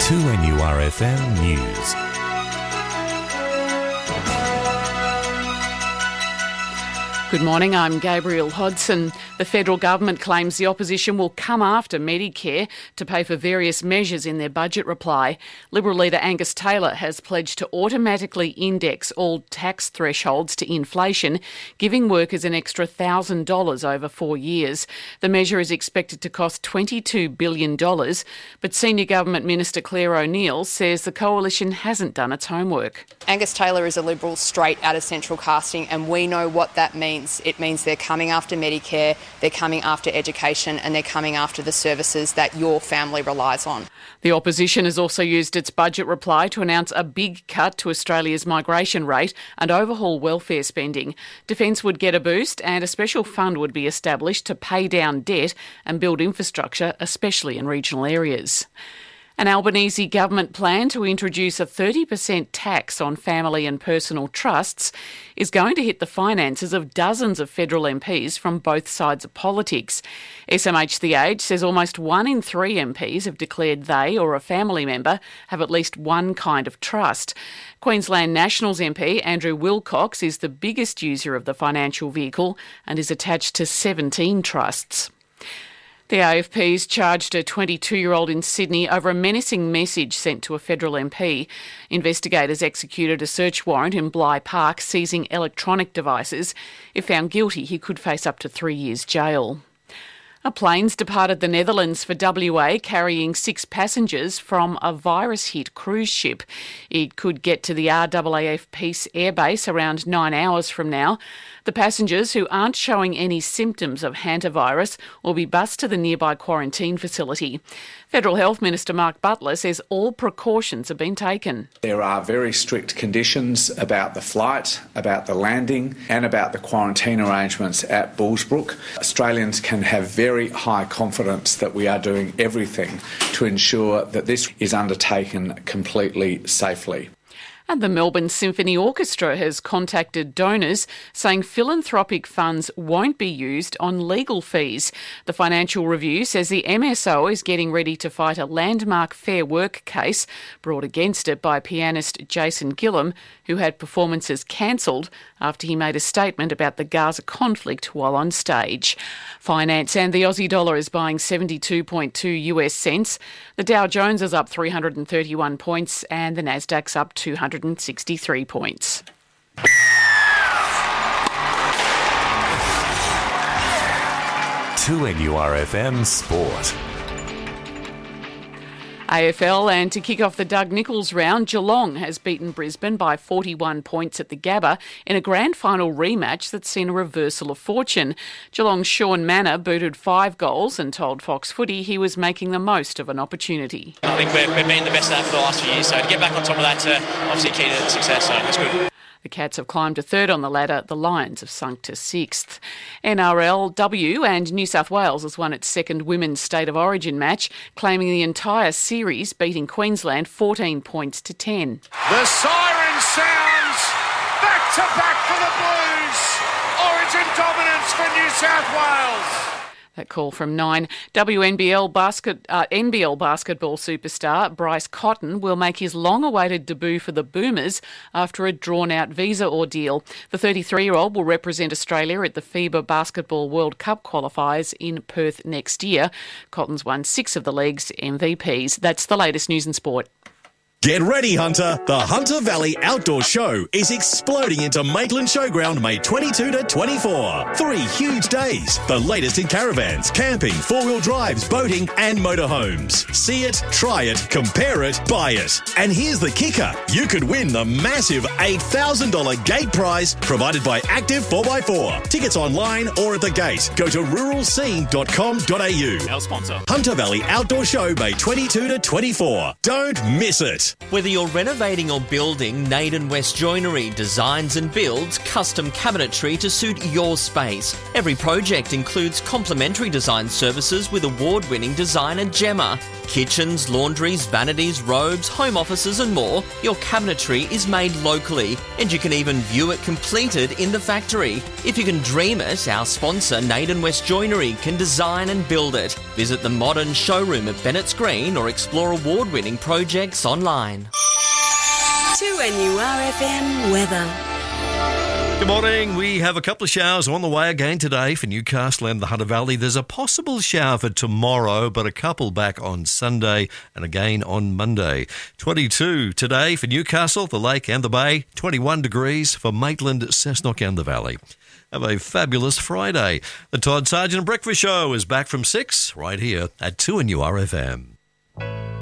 2NURFM News. Good morning, I'm Gabrielle Hodson. The federal government claims the opposition will come after Medicare to pay for various measures in their budget reply. Liberal leader Angus Taylor has pledged to automatically index all tax thresholds to inflation, giving workers an extra $1,000 over 4 years. The measure is expected to cost $22 billion, but Senior Government Minister Claire O'Neil says the coalition hasn't done its homework. Angus Taylor is a Liberal straight out of central casting, and we know what that means. It means they're coming after Medicare, they're coming after education, and they're coming after the services that your family relies on. The opposition has also used its budget reply to announce a big cut to Australia's migration rate and overhaul welfare spending. Defence would get a boost and a special fund would be established to pay down debt and build infrastructure, especially in regional areas. An Albanese government plan to introduce a 30% tax on family and personal trusts is going to hit the finances of dozens of federal MPs from both sides of politics. SMH The Age says almost 1 in 3 MPs have declared they or a family member have at least one kind of trust. Queensland Nationals MP Andrew Wilcox is the biggest user of the financial vehicle and is attached to 17 trusts. The AFP's charged a 22-year-old in Sydney over a menacing message sent to a federal MP. Investigators executed a search warrant in Bligh Park, seizing electronic devices. If found guilty, he could face up to 3 years jail. A plane's departed the Netherlands for WA carrying 6 passengers from a virus-hit cruise ship. It could get to the RAAF Peace Airbase around 9 hours from now. The passengers, who aren't showing any symptoms of hantavirus, will be bused to the nearby quarantine facility. Federal Health Minister Mark Butler says all precautions have been taken. There are very strict conditions about the flight, about the landing and about the quarantine arrangements at Bullsbrook. Australians can have very high confidence that we are doing everything to ensure that this is undertaken completely safely. And the Melbourne Symphony Orchestra has contacted donors saying philanthropic funds won't be used on legal fees. The Financial Review says the MSO is getting ready to fight a landmark Fair Work case brought against it by pianist Jason Gillam, who had performances cancelled after he made a statement about the Gaza conflict while on stage. Finance and the Aussie dollar is buying 72.2 US cents. The Dow Jones is up 331 points and the Nasdaq's up 263 points. To NURFM Sport. AFL, and to kick off the Doug Nicholls round, Geelong has beaten Brisbane by 41 points at the Gabba in a grand final rematch that's seen a reversal of fortune. Geelong's Sean Manor booted 5 goals and told Fox Footy he was making the most of an opportunity. I think we've been the best at that for the last few years, so to get back on top of that's obviously key to success, so it's good. The Cats have climbed to 3rd on the ladder. The Lions have sunk to 6th. NRLW and New South Wales has won its 2nd Women's State of Origin match, claiming the entire series, beating Queensland 14 points to 10. The siren sounds. Back to back for the Blues. Origin dominance for New South Wales. That call from 9. NBL basketball superstar Bryce Cotton will make his long-awaited debut for the Boomers after a drawn-out visa ordeal. The 33-year-old will represent Australia at the FIBA Basketball World Cup qualifiers in Perth next year. Cotton's won 6 of the league's MVPs. That's the latest news and sport. Get ready, Hunter. The Hunter Valley Outdoor Show is exploding into Maitland Showground May 22 to 24. 3 huge days. The latest in caravans, camping, 4-wheel drives, boating and motorhomes. See it, try it, compare it, buy it. And here's the kicker. You could win the massive $8,000 gate prize provided by Active 4x4. Tickets online or at the gate. Go to ruralscene.com.au. Our sponsor. Hunter Valley Outdoor Show May 22 to 24. Don't miss it. Whether you're renovating or building, Naden West Joinery designs and builds custom cabinetry to suit your space. Every project includes complimentary design services with award-winning designer Gemma. Kitchens, laundries, vanities, robes, home offices and more. Your cabinetry is made locally and you can even view it completed in the factory. If you can dream it, our sponsor Naden West Joinery can design and build it. Visit the modern showroom at Bennett's Green or explore award-winning projects online. 2NURFM weather. Good morning. We have a couple of showers on the way again today for Newcastle and the Hunter Valley. There's a possible shower for tomorrow, but a couple back on Sunday and again on Monday. 22 today for Newcastle, the Lake and the Bay. 21 degrees for Maitland, Cessnock and the Valley. Have a fabulous Friday. The Todd Sargent Breakfast Show is back from 6 right here at 2NURFM.